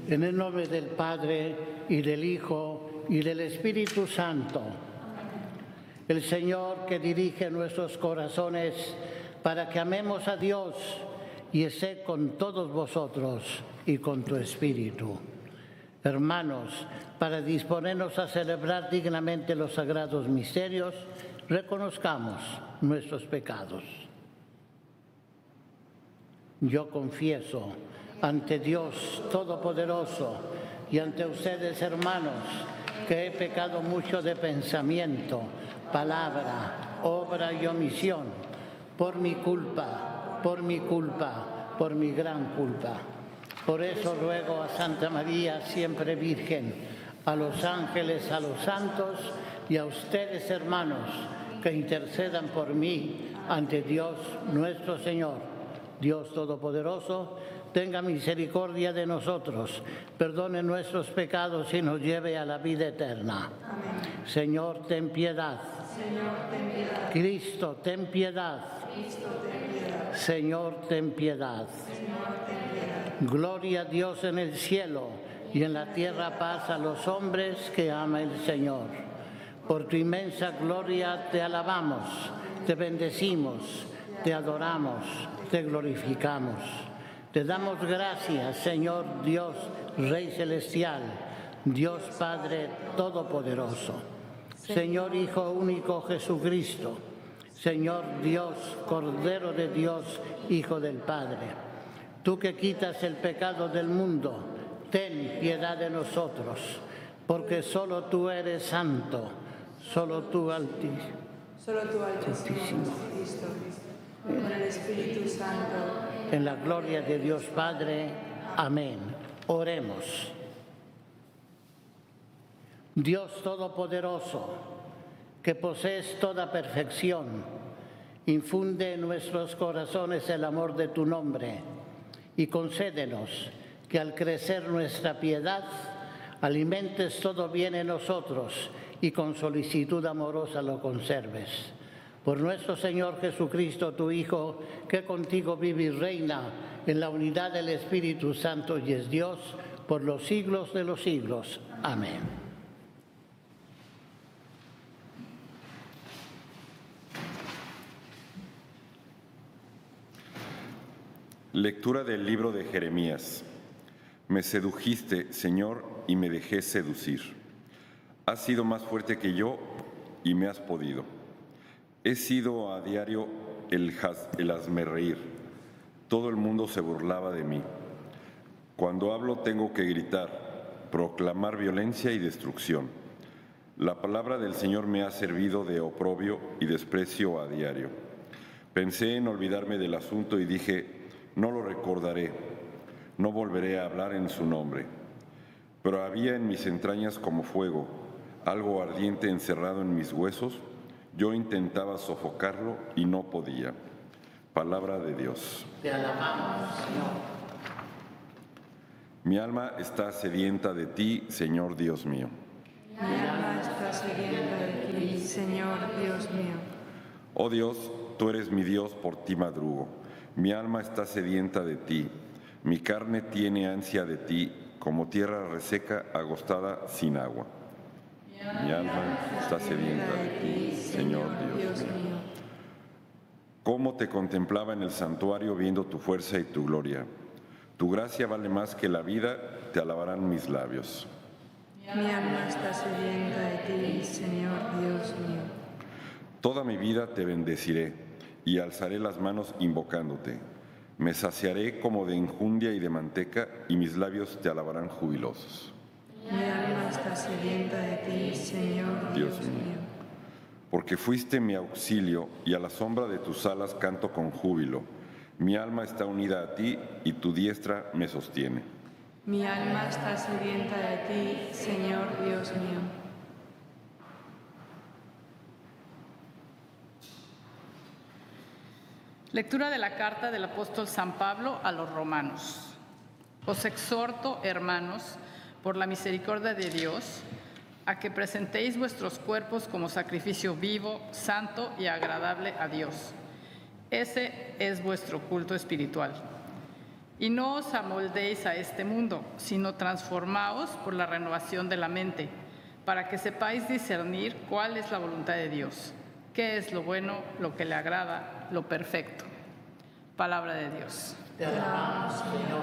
En el nombre del Padre, y del Hijo, y del Espíritu Santo. El Señor que dirige nuestros corazones para que amemos a Dios y esté con todos vosotros y con tu Espíritu. Hermanos, para disponernos a celebrar dignamente los sagrados misterios, reconozcamos nuestros pecados. Yo confieso ante Dios Todopoderoso y ante ustedes, hermanos, que he pecado mucho de pensamiento, palabra, obra y omisión, por mi culpa, por mi gran culpa. Por eso ruego a Santa María, siempre Virgen, a los ángeles, a los santos y a ustedes, hermanos, que intercedan por mí ante Dios nuestro Señor. Dios Todopoderoso, tenga misericordia de nosotros, perdone nuestros pecados y nos lleve a la vida eterna. Amén. Señor, ten piedad. Señor, ten piedad. Cristo, ten piedad. Cristo, ten piedad. Señor, ten piedad. Señor, ten piedad. Gloria a Dios en el cielo y en la tierra paz a los hombres que ama el Señor. Por tu inmensa gloria te alabamos, te bendecimos, te adoramos, te glorificamos. Te damos gracias, Señor Dios, Rey Celestial, Dios Padre Todopoderoso, Señor Hijo único Jesucristo, Señor Dios, Cordero de Dios, Hijo del Padre. Tú que quitas el pecado del mundo, ten piedad de nosotros, porque solo tú eres santo, solo tú altísimo. Solo tú, Altísimo, Cristo, con el Espíritu Santo. En la gloria de Dios Padre. Amén. Oremos. Dios Todopoderoso, que posees toda perfección, infunde en nuestros corazones el amor de tu nombre y concédenos que al crecer nuestra piedad, alimentes todo bien en nosotros y con solicitud amorosa lo conserves. Por nuestro Señor Jesucristo, tu Hijo, que contigo vive y reina en la unidad del Espíritu Santo y es Dios por los siglos de los siglos. Amén. Lectura del libro de Jeremías. Me sedujiste, Señor, y me dejé seducir. Has sido más fuerte que yo y me has podido. He sido a diario el hazmerreír. Todo el mundo se burlaba de mí. Cuando hablo tengo que gritar, proclamar violencia y destrucción. La palabra del Señor me ha servido de oprobio y desprecio a diario. Pensé en olvidarme del asunto y dije, no lo recordaré, no volveré a hablar en su nombre. Pero había en mis entrañas como fuego, algo ardiente encerrado en mis huesos. Yo intentaba sofocarlo y no podía. Palabra de Dios. Te alabamos, Señor. Mi alma está sedienta de ti, Señor Dios mío. Mi alma está sedienta de ti, Señor Dios mío. Oh Dios, tú eres mi Dios, por ti madrugo. Mi alma está sedienta de ti. Mi carne tiene ansia de ti, como tierra reseca, agostada, sin agua. Mi alma está sedienta de ti, Señor Dios mío. Cómo te contemplaba en el santuario viendo tu fuerza y tu gloria. Tu gracia vale más que la vida, te alabarán mis labios. Mi alma está sedienta de ti, Señor Dios mío. Toda mi vida te bendeciré y alzaré las manos invocándote. Me saciaré como de enjundia y de manteca y mis labios te alabarán jubilosos. Mi alma está sedienta de ti, Señor Dios mío. Porque fuiste mi auxilio y a la sombra de tus alas canto con júbilo. Mi alma está unida a ti y tu diestra me sostiene. Mi alma está sedienta de ti, Señor Dios mío. Lectura de la carta del apóstol San Pablo a los romanos. Os exhorto, hermanos, por la misericordia de Dios, a que presentéis vuestros cuerpos como sacrificio vivo, santo y agradable a Dios. Ese es vuestro culto espiritual. Y no os amoldéis a este mundo, sino transformaos por la renovación de la mente, para que sepáis discernir cuál es la voluntad de Dios, qué es lo bueno, lo que le agrada, lo perfecto. Palabra de Dios. Te alabamos, Señor.